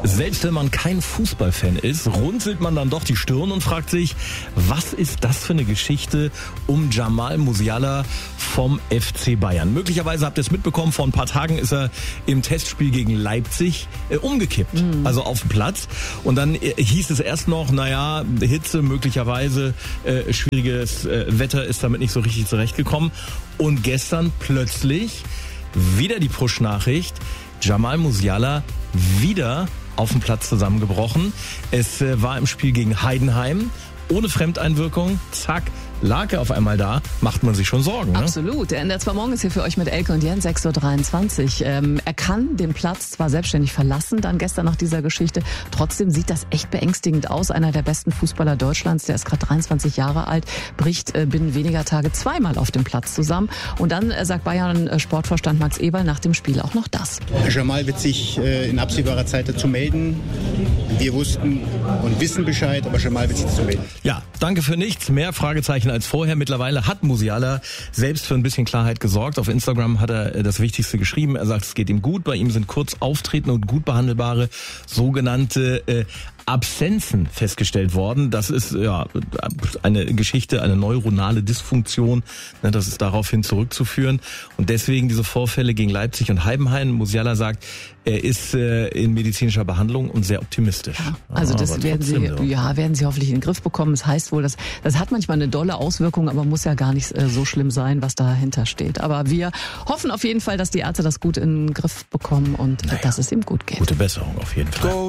Selbst wenn man kein Fußballfan ist, runzelt man dann doch die Stirn und fragt sich, was ist das für eine Geschichte um Jamal Musiala vom FC Bayern? Möglicherweise habt ihr es mitbekommen, vor ein paar Tagen ist er im Testspiel gegen Leipzig umgekippt, also auf dem Platz. Und dann hieß es erst noch, naja, Hitze, möglicherweise schwieriges Wetter, ist damit nicht so richtig zurechtgekommen. Und gestern plötzlich wieder die Push-Nachricht, Jamal Musiala wieder auf dem Platz zusammengebrochen. Es war im Spiel gegen Heidenheim. Ohne Fremdeinwirkung, zack, lag er auf einmal da, macht man sich schon Sorgen. Ne? Absolut. Der NDR 2 Morgen ist hier für euch mit Elke und Jens, 6.23 Uhr. Er kann den Platz zwar selbstständig verlassen, dann gestern nach dieser Geschichte. Trotzdem sieht das echt beängstigend aus. Einer der besten Fußballer Deutschlands, der ist gerade 23 Jahre alt, bricht binnen weniger Tage zweimal auf dem Platz zusammen. Und dann sagt Bayern-Sportvorstand Max Eberl nach dem Spiel auch noch das. Jamal wird sich in absehbarer Zeit dazu melden. Wir wussten und wissen Bescheid, aber Jamal wird sich dazu melden. Ja, danke für nichts. Mehr Fragezeichen als vorher. Mittlerweile hat Musiala selbst für ein bisschen Klarheit gesorgt. Auf Instagram hat er das Wichtigste geschrieben. Er sagt, es geht ihm gut. Bei ihm sind kurz auftretende und gut behandelbare sogenannte Absenzen festgestellt worden. Das ist ja eine Geschichte, eine neuronale Dysfunktion. Das ist daraufhin zurückzuführen. Und deswegen diese Vorfälle gegen Leipzig und Heidenheim. Musiala sagt, er ist in medizinischer Behandlung und sehr optimistisch. Ja, also das werden Sie hoffentlich in den Griff bekommen. Das heißt wohl, das hat manchmal eine dolle Auswirkung, aber muss ja gar nicht so schlimm sein, was dahinter steht. Aber wir hoffen auf jeden Fall, dass die Ärzte das gut in den Griff bekommen und dass es ihm gut geht. Gute Besserung auf jeden Fall.